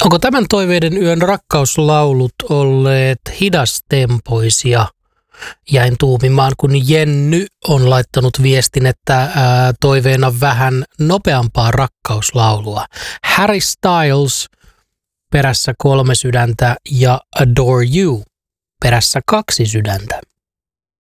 Onko tämän Toiveiden yön rakkauslaulut olleet hidastempoisia? Jäin tuumimaan, kun Jenny on laittanut viestin, että toiveena vähän nopeampaa rakkauslaulua. Harry Styles perässä 3 sydäntä ja Adore You perässä 2 sydäntä.